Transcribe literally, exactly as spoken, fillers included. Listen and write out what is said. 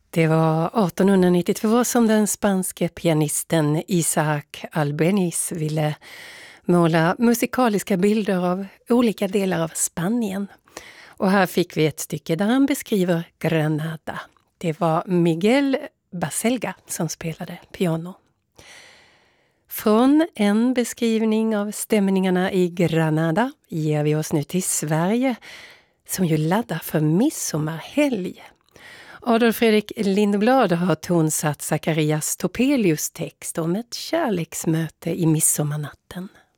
Det var artonhundranittiotvå som den spanske pianisten Isaac Albéniz ville måla musikaliska bilder av olika delar av Spanien. Och här fick vi ett stycke där han beskriver Granada. Det var Miguel Baselga som spelade piano. Från en beskrivning av stämningarna i Granada ger vi oss nu till Sverige som ju laddar för midsommarhelg. Adolf Fredrik Lindblad har tonsatt Zacharias Topelius text om ett kärleksmöte i midsommarnatten.